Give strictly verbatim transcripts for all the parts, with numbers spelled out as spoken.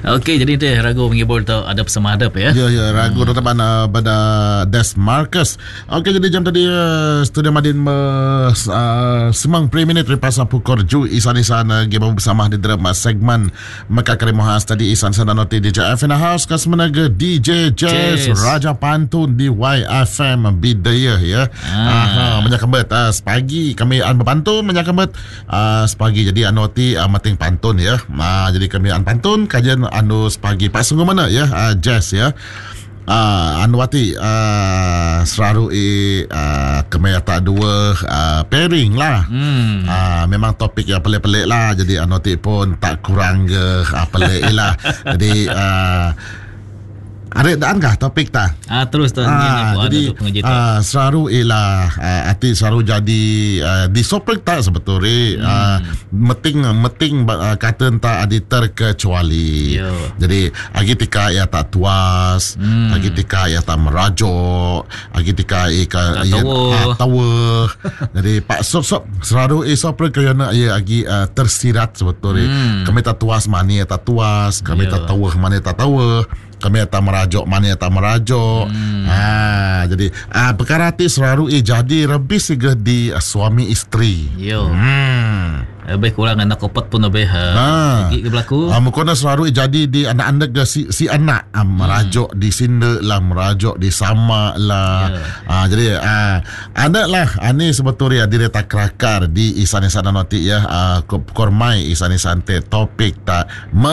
Okey, jadi dia ragu menghibur tu ada bersama hadap ya. Ya ya ragu hmm. teman uh, pada Des Marcus. Okey, jadi jam tadi uh, Studio Madin uh, semang pre minit ripas pukor ju isan-isan uh, giba bersama di dalam uh, segmen Mekakari Mohas tadi isan sana noti D J F in the house kas menaga D J Jazz Raja Pantun di Y F M Bidaya ya. Ah, menyakambet uh, sepagi kami an berpantun menyakambet uh, sepagi jadi anoti uh, mating pantun ya. Uh, jadi kami an pantun kajian anu sepagi pas sungguh mana ya uh, Jazz ya. Uh, Anwati uh, selalu uh, kemaya tak dua uh, pairing lah. hmm. uh, Memang topik yang pelik-pelik lah. Jadi Anwati pun tak kurang ke uh, pelik lah. Jadi uh, ada daan kah topik tak? Ah terus tu. Ah, jadi uh, selalu ialah uh, arti selalu jadi uh, di sopek tak sebetulnya. hmm. uh, meting meting uh, kata tak ada terkecuali. Yo. Jadi agitika ia tak tuas, hmm. agitika ia tak merajuk, agitika ia ia tahu. Jadi pak sop sop selalu ia sopek kerana ia agi uh, tersirat sebetulnya. hmm. Kami tak tuas mana tak tuas, kami Yo. tak tahu mana tak tahu, kami tak merajuk mana tak merajuk. hmm. ha, Jadi ah, perkara itu selalu eh, jadi lebih sega di uh, suami isteri. Yo. hmm. Lebih kurang anak kopet pun lebih ha. Gigi berlaku ah, mukona selalu eh, jadi di anak-anak ke si, si anak ah, merajuk hmm. di sinde lah, merajuk di sama lah. ah, Jadi ah, ada lah ini sebetulnya diri tak kerakar di isan-isan nanti ya. ah, Kormai isan-isan te topik tak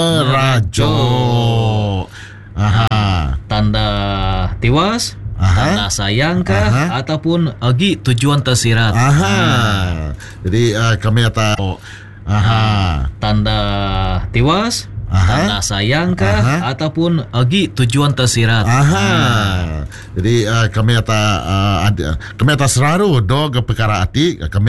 merajuk. Aha. Tanda tiwas, Aha. tanda sayangkah, Aha. ataupun agi tujuan tersirat. Aha. Ha. Jadi uh, kami tahu. Aha. Tanda tiwas, Aha. tanda sayangkah, Aha. ataupun agi tujuan tersirat. Aha. Ha. Jadi uh, kami tahu uh, kami tahu selalu dog perkara hati kami